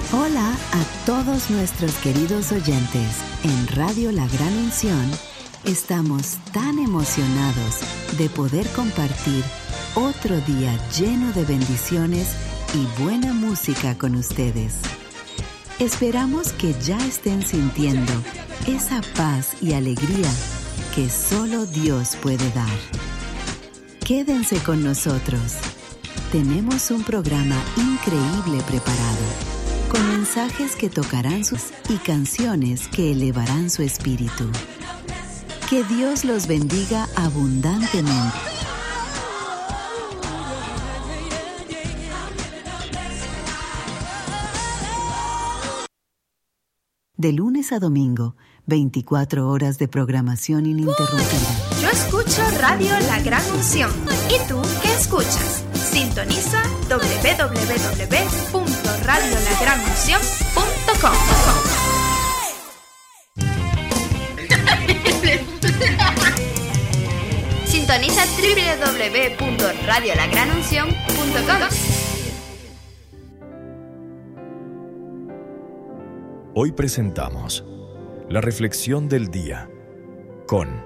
Hola a todos nuestros queridos oyentes. En Radio La Gran Unción estamos tan emocionados de poder compartir otro día lleno de bendiciones y buena música con ustedes. Esperamos que ya estén sintiendo esa paz y alegría que solo Dios puede dar. Quédense con nosotros. Tenemos un programa increíble preparado, con mensajes que tocarán y canciones que elevarán su espíritu. Que Dios los bendiga abundantemente. De lunes a domingo, 24 horas de programación ininterrumpida. Yo escucho Radio La Gran Unción. ¿Y tú qué escuchas? Sintoniza www.radiolagranuncion.com. Sintoniza www.radiolagranuncion.com. Hoy presentamos la reflexión del día con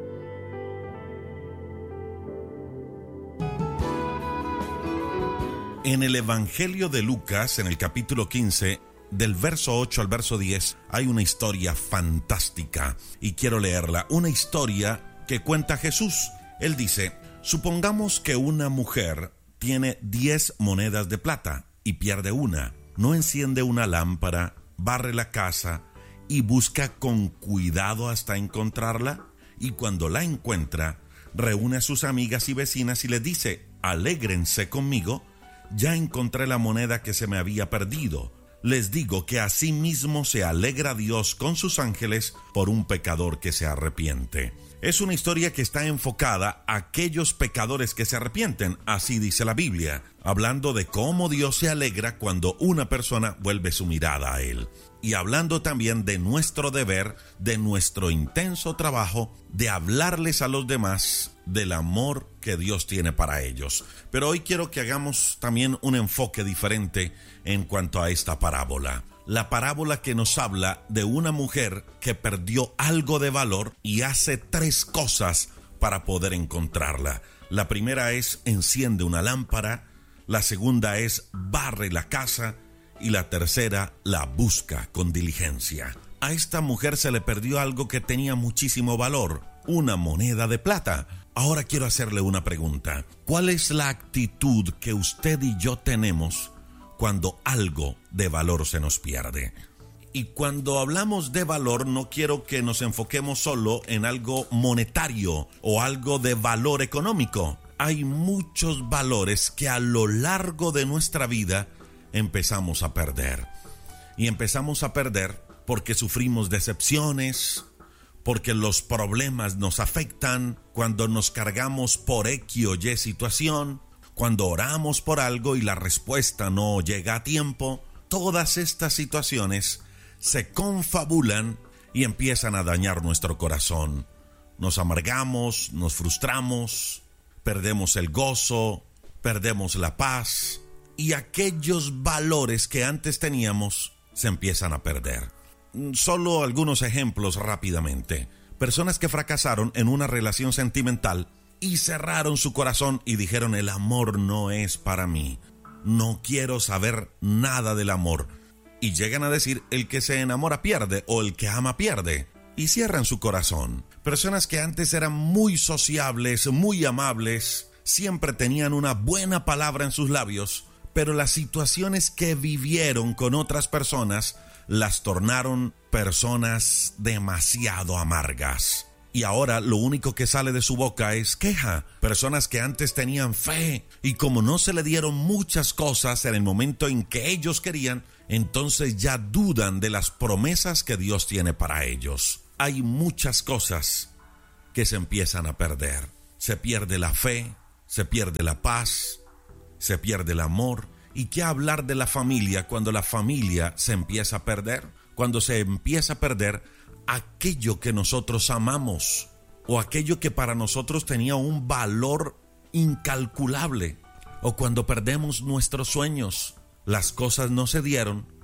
En el Evangelio de Lucas, en el capítulo 15, del verso 8 al verso 10, hay una historia fantástica y quiero leerla. Una historia que cuenta Jesús. Él dice: supongamos que una mujer tiene 10 monedas de plata y pierde una. No enciende una lámpara, barre la casa y busca con cuidado hasta encontrarla. Y cuando la encuentra, reúne a sus amigas y vecinas y les dice: alégrense conmigo, ya encontré la moneda que se me había perdido. Les digo que así mismo se alegra Dios con sus ángeles por un pecador que se arrepiente. Es una historia que está enfocada a aquellos pecadores que se arrepienten, así dice la Biblia, hablando de cómo Dios se alegra cuando una persona vuelve su mirada a Él. Y hablando también de nuestro deber, de nuestro intenso trabajo, de hablarles a los demás del amor que Dios tiene para ellos. Pero hoy quiero que hagamos también un enfoque diferente en cuanto a esta parábola. La parábola que nos habla de una mujer que perdió algo de valor y hace 3 cosas para poder encontrarla. La primera es enciende una lámpara, la segunda es barre la casa y la tercera la busca con diligencia. A esta mujer se le perdió algo que tenía muchísimo valor, una moneda de plata. Ahora quiero hacerle una pregunta. ¿Cuál es la actitud que usted y yo tenemos cuando algo de valor se nos pierde? Y cuando hablamos de valor, no quiero que nos enfoquemos solo en algo monetario o algo de valor económico. Hay muchos valores que a lo largo de nuestra vida empezamos a perder. Y empezamos a perder porque sufrimos decepciones, porque los problemas nos afectan, cuando nos cargamos por X o Y situación, cuando oramos por algo y la respuesta no llega a tiempo. Todas estas situaciones se confabulan y empiezan a dañar nuestro corazón. Nos amargamos, nos frustramos, perdemos el gozo, perdemos la paz y aquellos valores que antes teníamos se empiezan a perder. Solo algunos ejemplos rápidamente. Personas que fracasaron en una relación sentimental y cerraron su corazón y dijeron: el amor no es para mí, no quiero saber nada del amor. Y llegan a decir: el que se enamora pierde, o el que ama pierde, y cierran su corazón. Personas que antes eran muy sociables, muy amables, siempre tenían una buena palabra en sus labios, pero las situaciones que vivieron con otras personas las tornaron personas demasiado amargas. Y ahora lo único que sale de su boca es queja. Personas que antes tenían fe y como no se le dieron muchas cosas en el momento en que ellos querían, entonces ya dudan de las promesas que Dios tiene para ellos. Hay muchas cosas que se empiezan a perder. Se pierde la fe, se pierde la paz, se pierde el amor. ¿Y qué hablar de la familia cuando la familia se empieza a perder? Cuando se empieza a perder aquello que nosotros amamos o aquello que para nosotros tenía un valor incalculable. O cuando perdemos nuestros sueños, las cosas no se dieron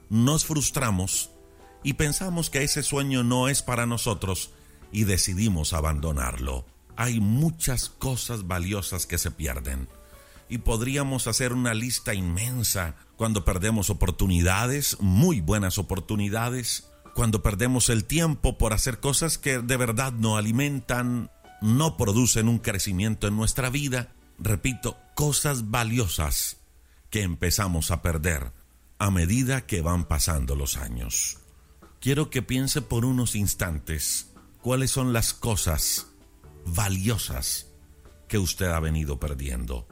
nos frustramos y pensamos que ese sueño no es para nosotros y decidimos abandonarlo. Hay muchas cosas valiosas que se pierden y podríamos hacer una lista inmensa cuando perdemos oportunidades, muy buenas oportunidades, cuando perdemos el tiempo por hacer cosas que de verdad no alimentan, no producen un crecimiento en nuestra vida. Repito, cosas valiosas que empezamos a perder a medida que van pasando los años. Quiero que piense por unos instantes cuáles son las cosas valiosas que usted ha venido perdiendo,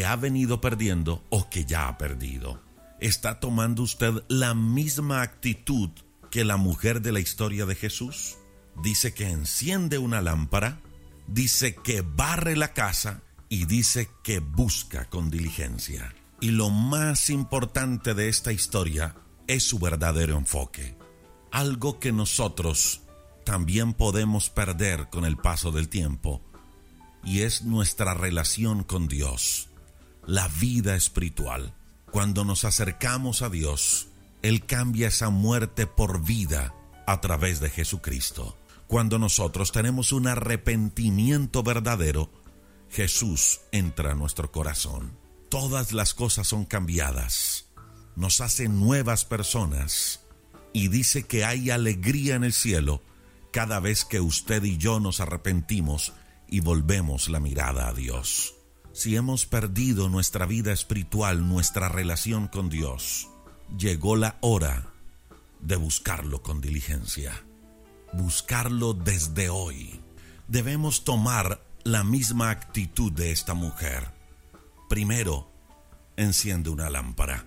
o que ya ha perdido. ¿Está tomando usted la misma actitud que la mujer de la historia de Jesús? Dice que enciende una lámpara, dice que barre la casa y dice que busca con diligencia. Y lo más importante de esta historia es su verdadero enfoque. Algo que nosotros también podemos perder con el paso del tiempo, y es nuestra relación con Dios, la vida espiritual. Cuando nos acercamos a Dios, Él cambia esa muerte por vida a través de Jesucristo. Cuando nosotros tenemos un arrepentimiento verdadero, Jesús entra a nuestro corazón. Todas las cosas son cambiadas, nos hacen nuevas personas, y dice que hay alegría en el cielo cada vez que usted y yo nos arrepentimos y volvemos la mirada a Dios. Si hemos perdido nuestra vida espiritual, nuestra relación con Dios, llegó la hora de buscarlo con diligencia, buscarlo desde hoy. Debemos tomar la misma actitud de esta mujer. Primero, enciende una lámpara.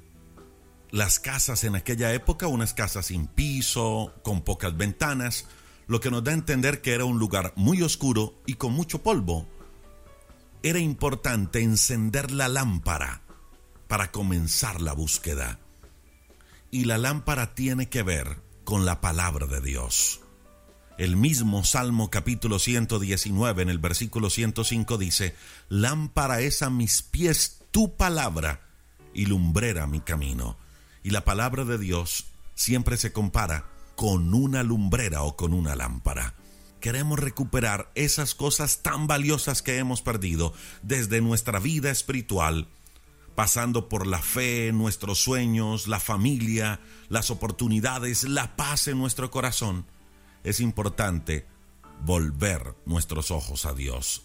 Las casas en aquella época, unas casas sin piso, con pocas ventanas, lo que nos da a entender que era un lugar muy oscuro y con mucho polvo. Era importante encender la lámpara para comenzar la búsqueda. Y la lámpara tiene que ver con la palabra de Dios. El mismo Salmo capítulo 119 en el versículo 105 dice: lámpara es a mis pies tu palabra y lumbrera mi camino. Y la palabra de Dios siempre se compara con una lumbrera o con una lámpara. Queremos recuperar esas cosas tan valiosas que hemos perdido desde nuestra vida espiritual, pasando por la fe, nuestros sueños, la familia, las oportunidades, la paz en nuestro corazón. Es importante volver nuestros ojos a Dios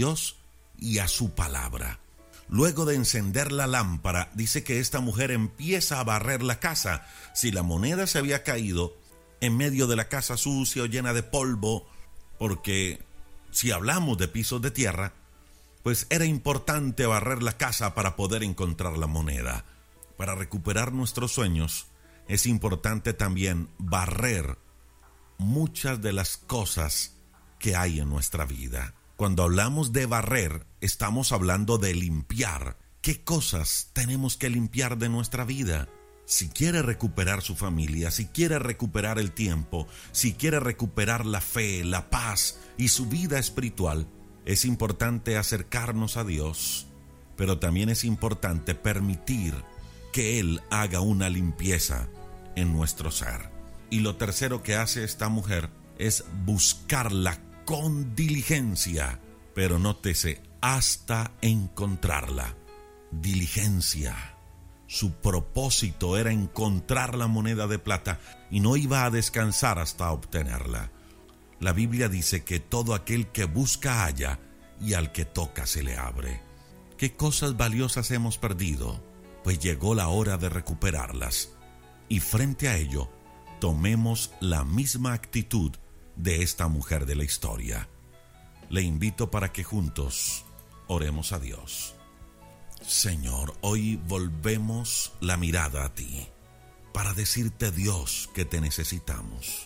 y a su palabra. Luego de encender la lámpara, dice que esta mujer empieza a barrer la casa. Si la moneda se había caído en medio de la casa sucia o llena de polvo, porque si hablamos de pisos de tierra, pues era importante barrer la casa para poder encontrar la moneda. Para recuperar nuestros sueños, es importante también barrer muchas de las cosas que hay en nuestra vida. Cuando hablamos de barrer, estamos hablando de limpiar. ¿Qué cosas tenemos que limpiar de nuestra vida? Si quiere recuperar su familia, si quiere recuperar el tiempo, si quiere recuperar la fe, la paz y su vida espiritual, es importante acercarnos a Dios, pero también es importante permitir que Él haga una limpieza en nuestro ser. Y lo tercero que hace esta mujer es buscarla con diligencia, pero nótese, hasta encontrarla. Diligencia. Su propósito era encontrar la moneda de plata y no iba a descansar hasta obtenerla. La Biblia dice que todo aquel que busca halla y al que toca se le abre. ¿Qué cosas valiosas hemos perdido? Pues llegó la hora de recuperarlas. Y frente a ello, tomemos la misma actitud de esta mujer de la historia. Le invito para que juntos oremos a Dios. Señor, hoy volvemos la mirada a ti para decirte, Dios, que te necesitamos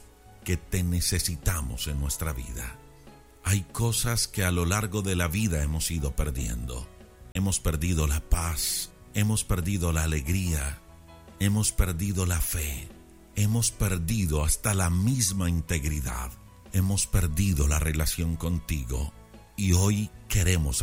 en nuestra vida. Hay cosas que a lo largo de la vida hemos ido perdiendo. Hemos perdido la paz, hemos perdido la alegría, hemos perdido la fe, hemos perdido hasta la misma integridad, hemos perdido la relación contigo y hoy queremos